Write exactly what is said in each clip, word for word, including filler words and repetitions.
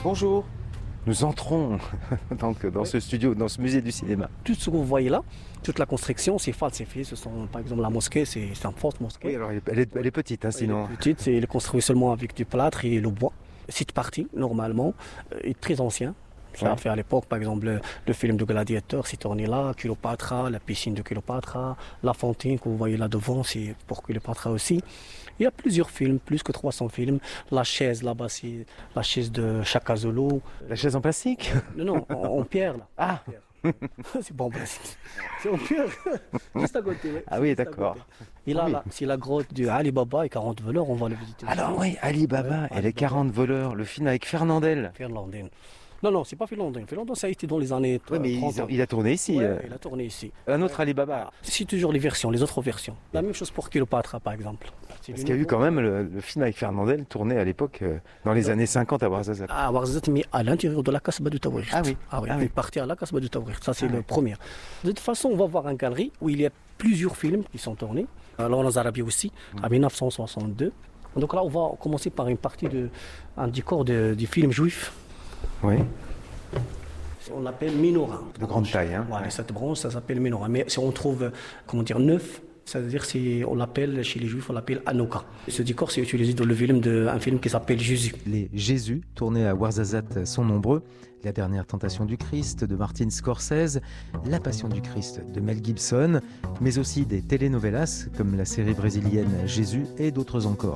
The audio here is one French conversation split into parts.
Bonjour, nous entrons donc dans Oui. ce studio, dans ce musée du cinéma. Tout ce que vous voyez là, toute la construction, c'est falsifié. Ce sont, par exemple, la mosquée, c'est c'est une fausse mosquée. Oui, alors elle est, elle est- elle est petite, hein, sinon. Elle est petite, c'est elle est construite seulement avec du plâtre et le bois. Cette partie, normalement, euh, est très ancien. Ça a Ouais. fait à l'époque, par exemple, le, le film de Gladiateur, c'est tourné là, Cléopâtre, la piscine de Cléopâtre, la fontaine que vous voyez là devant, c'est pour Cléopâtre aussi. Il y a plusieurs films, plus que trois cents films. La chaise là-bas, c'est la chaise de Chaka Zulu. La chaise en plastique? Non, non, en, en pierre là. Ah, C'est bon, plastique. C'est en pierre. Juste à côté. ouais. Ah oui, Juste à d'accord. côté. Et là, Oui. là, c'est la grotte de Ali Baba et quarante voleurs, on va le visiter. alors aussi. oui, Alibaba Ouais, et les Alibaba. quarante voleurs, le film avec Fernandel. Finlandais. Non, non, c'est pas finlandais. Finlandais, ça a été dans les années Oui, mais trente. ils ont- il a tourné ici. Ouais, euh, il a tourné ici. Un autre Alibaba. C'est toujours les versions, les autres versions. La même chose pour Cléopâtre, par exemple. C'est Parce le qu'il y a eu nouveau- quand même le, le film avec Fernandel tourné à l'époque, euh, dans les années cinquante à Ouarzazate. Ah, Ouarzazate, mais à l'intérieur de la Kasbah du Tawrirt. Ah oui. Ah oui, Ah une oui. partie à la Kasbah du Tawrirt. Ça, c'est Ah le oui. premier. De toute façon, on va voir une galerie où il y a plusieurs films qui sont tournés. Alors, en Arabie aussi, en mille neuf cent soixante-deux. Donc là, on va commencer par une partie de un décor de, du film juif. Oui, On l'appelle menorah. de grande taille. Hein. Voilà, cette branche, ça s'appelle menorah. Mais si on trouve, euh, comment dire, neuf, c'est-à-dire si on l'appelle, chez les juifs, on l'appelle Hanouka. Ce décor, c'est utilisé dans le film d'un film qui s'appelle Jésus. Les Jésus, tournés à Ouarzazate, sont nombreux. La dernière tentation du Christ de Martin Scorsese, La Passion du Christ de Mel Gibson, mais aussi des telenovelas comme la série brésilienne Jésus et d'autres encore.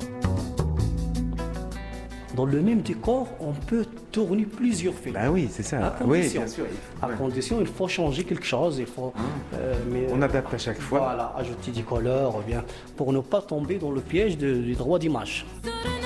Dans le même décor, on peut tourner plusieurs films. Bah oui, c'est ça. À Oui, condition. bien sûr. À condition, il faut changer quelque chose, il faut, euh, mais, On adapte à chaque fois. voilà, ajouter des couleurs, ou bien, pour ne pas tomber dans le piège de- du droit d'image.